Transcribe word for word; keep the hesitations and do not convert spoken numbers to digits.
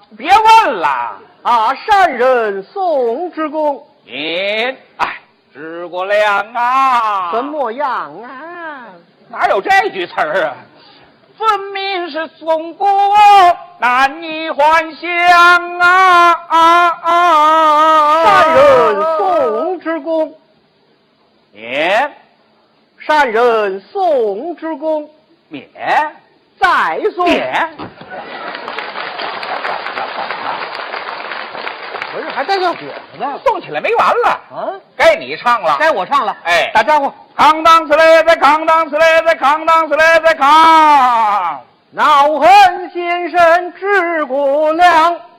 别问了啊！善人宋之公， 您哎，知过量啊？ 怎么样啊？ 哪有这句词儿啊？分明是宋国男女还乡啊啊啊！ 善人宋之公， 免善人宋之公， 免再送。 免。 不是，还带个果子呢？ 送起来没完了啊！ 该你唱了， 该我唱了。 哎， 打招呼。 扛当呲嘞在扛当呲嘞在扛当呲嘞在扛。 恼恨先生治国良。